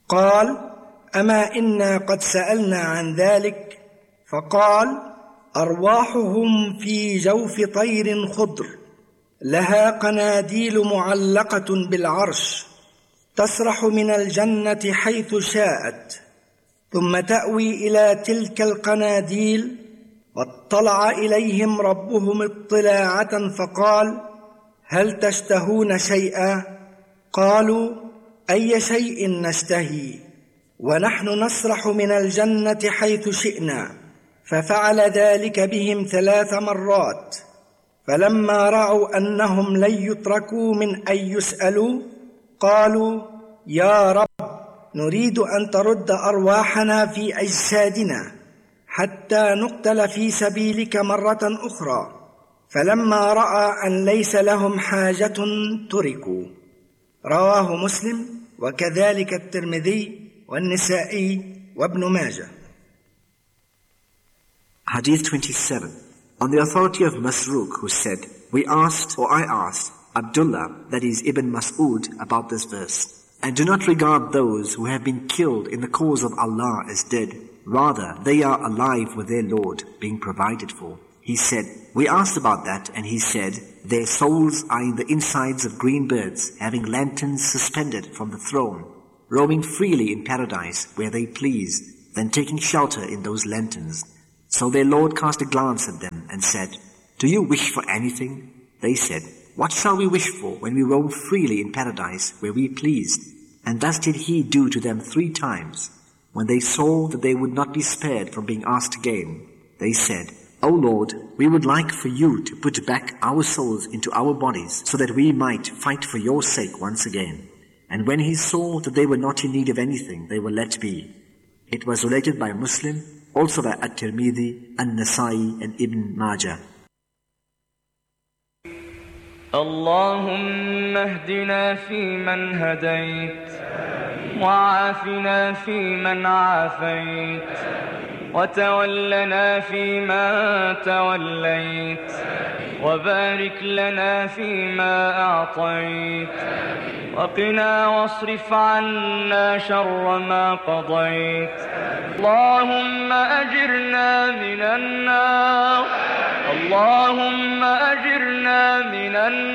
قال: أما إنا قد سألنا عن ذلك؟ فقال: أرواحهم في جوف طير خضر لها قناديل معلقة بالعرش تسرح من الجنة حيث شاءت، ثم تأوي إلى تلك القناديل. واطلع إليهم ربهم اطلاعة فقال: هل تشتهون شيئا؟ قالوا: أي شيء نشتهي ونحن نسرح من الجنة حيث شئنا. ففعل ذلك بهم 3 مرات. فلما رأوا أنهم لن يتركوا من أن يسألوا قالوا: يا رب، نريد أن ترد أرواحنا في أجسادنا حتى نقتل في سبيلك مرة أخرى. فلما رأى أن ليس لهم حاجة تركوا. رواه مسلم وكذلك الترمذي والنسائي وابن ماجه. Hadith 27. On the authority of Masruq, who said, I asked Abdullah, that is Ibn Mas'ud, about this verse. And do not regard those who have been killed in the cause of Allah as dead. Rather, they are alive with their Lord, being provided for. He said, we asked about that, and he said, their souls are in the insides of green birds, having lanterns suspended from the throne, roaming freely in paradise where they please, then taking shelter in those lanterns. So their Lord cast a glance at them and said, do you wish for anything? They said, what shall we wish for when we roam freely in paradise where we pleased? And thus did he do to them 3 times. When they saw that they would not be spared from being asked again, they said, O Lord, we would like for you to put back our souls into our bodies so that we might fight for your sake once again. And when he saw that they were not in need of anything, they were let be. It was related by Muslim, also by At-Tirmidhi, An-Nasai and Ibn Majah. اللهم اهدنا فيمن هديت وعافنا فيمن عافيت وتولنا فيما توليت وبارك لنا فيما أعطيت وقنا واصرف عنا شر ما قضيت. اللهم أجرنا من النار، اللهم أجرنا من النار.